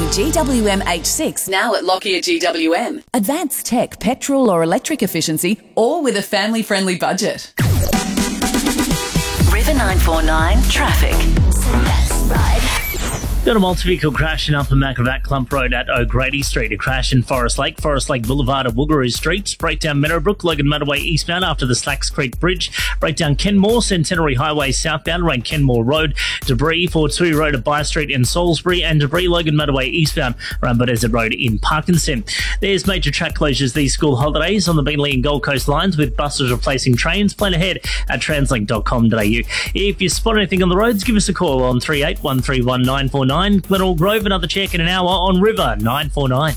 GWM H6 now at Lockyer GWM. Advanced tech, petrol or electric efficiency, all with a family-friendly budget. River 949 traffic. That's right. Got a multi-vehicle crash in Upper Macravac Clump Road at O'Grady Street. A crash in Forest Lake Boulevard at Woogaroo Street. Breakdown Meadowbrook, Logan Motorway eastbound after the Slacks Creek Bridge. Breakdown Kenmore, Centenary Highway southbound around Kenmore Road. Debris, Fortui Road at Bye Street in Salisbury. And debris, Logan Motorway eastbound around Bodeza Road in Parkinson. There's major track closures these school holidays on the Beenleigh and Gold Coast lines with buses replacing trains. Plan ahead at translink.com.au. If you spot anything on the roads, give us a call on 38131949. Glenelg Grove, another check in an hour on River 949.